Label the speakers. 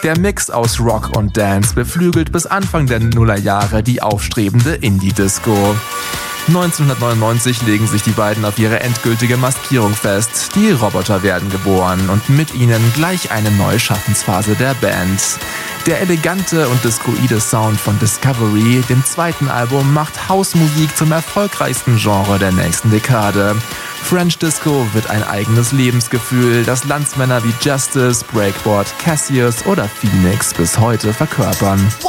Speaker 1: Der Mix aus Rock und Dance beflügelt bis Anfang der Nullerjahre die aufstrebende Indie-Disco. 1999 legen sich die beiden auf ihre endgültige Maskierung fest. Die Roboter werden geboren und mit ihnen gleich eine neue Schaffensphase der Band. Der elegante und discoide Sound von Discovery, dem zweiten Album, macht Hausmusik zum erfolgreichsten Genre der nächsten Dekade. French Disco wird ein eigenes Lebensgefühl, das Landsmänner wie Justice, Breakboard, Cassius oder Phoenix bis heute verkörpern.